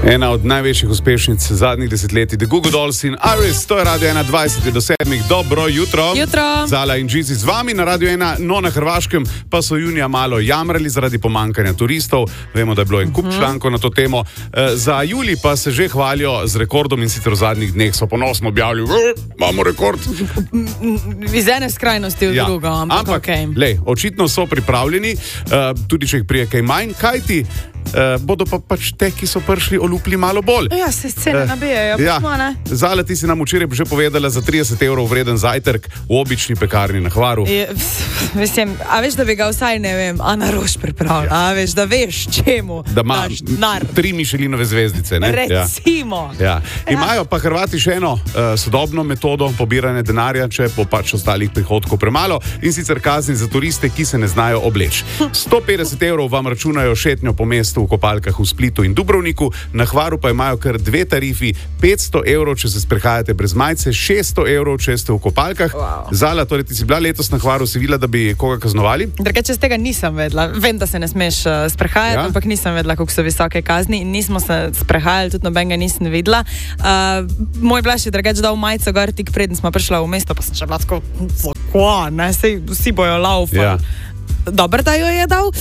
Ena od največjih uspešnic zadnjih desetletij, The Goo Goo Dolls in Iris, to je Radio 1, 20 do 7. Dobro jutro. Jutro. Zala in Džizi z vami na Radio 1, no na Hrvaškem pa so junija malo jamrali zaradi pomankanja turistov. Vemo, da je bilo en kup člankov na to temo. Za julij pa se že hvalijo z rekordom in sicer v zadnjih dneh so ponosno objavili, imamo rekord. Iz ene skrajnosti v drugo, ampak ok. Lej, očitno so pripravljeni, tudi če jih prije kaj manj, kajti bodo pa pač te, ki so prišli, olupli malo bolj. Ja, se scene nabijajo, ne? Zala, ti si nam včeraj že povedala za 30 evrov vreden zajtrk v obični pekarni na Hvaru. Mislim, a veš, da bi ga vsaj, ne vem, Ana Roš pripravila, a veš, da veš čemu da ima daš denar. 3 Michelinove zvezdice, ne? Recimo. Ja. Imajo pa Hrvati še eno sodobno metodo pobiranja denarja, če bo pač ostalih prihodkov premalo, in sicer kazni za turiste, ki se ne znajo obleči. 150 evrov vam računajo šetnjo po mestu v kopalkah v Splitu in Dubrovniku, na Hvaru pa imajo kar 2 tarifi, 500 evrov, če se sprehajate brez majice, 600 evrov, če ste v kopalkah. Wow. Zala, torej ti si bila letos na Hvaru, si videla, da bi koga kaznovali? Drugače z tega nisem vedela. Vem, da se ne smeš sprehajati, ampak nisem vedela, kako so visoke kazni in nismo se sprehajali, tudi nobenega nisem videla. Moj blaž je drugače dal majico gor tik preden smo prišla v mesto, pa sem še bila tako, ne, sej vsi bojo laufali. Ja. Dobro, da jo je dal.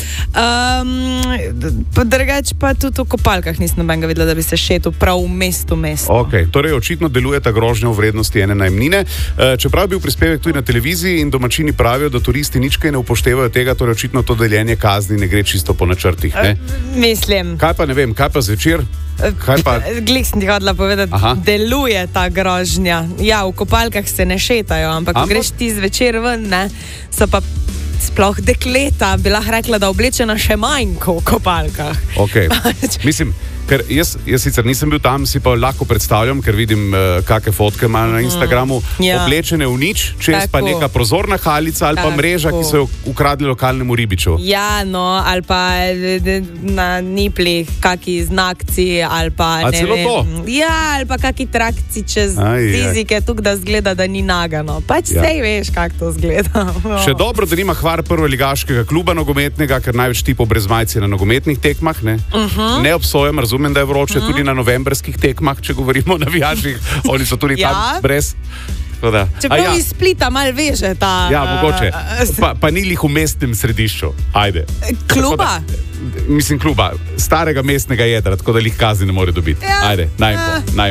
Drugač pa tudi v kopalkah nisem nobenega videla, da bi se šetil prav v mestu. Ok, torej očitno deluje ta grožnja v vrednosti ene najemnine. Čeprav je bil prispevek tudi na televiziji in domačini pravijo, da turisti nič kaj ne upoštevajo tega, torej očitno to deljenje kazni ne gre čisto po načrtih, ne? Mislim. Kaj pa ne vem, kaj pa zvečer? Glih sem ti hodila povedati, deluje ta grožnja. Ja, v kopalkah se ne šetajo, ampak greš ti zvečer ven, ne, so pa sploh dekleta, bi lahko rekla, da oblečena še manj kot v kopalkah. Ok, mislim, ker jaz sicer nisem bil tam, si pa lahko predstavljam, ker vidim, kakšne fotke imajo na Instagramu, oblečene v nič, čez pa neka prozorna halica ali pa mreža, ki so jo ukradli lokalnemu ribiču. Ja, no, ali pa na niplih kaki znakci, ali pa ne celo vem. To? Ja, ali pa kaki trakci čez fizike, tukaj da zgleda, da ni nagano. Pač sej veš, kako to zgleda. Še dobro, da nima Hvar prvoligaškega kluba nogometnega, ker največ tipov brez majice na nogometnih tekmah, ne? Ne obsojam, razumem, da je vroče tudi na novembrskih tekmah, če govorimo o navijačih, oni so tudi tam brez. Čeprav iz Splita malo veže ta... Ja, mogoče. Pa ni lih v mestnem središču. Ajde. Kluba? Mislim kluba, starega mestnega jedra, tako da lih kazni ne more dobiti. Ajde, najmo.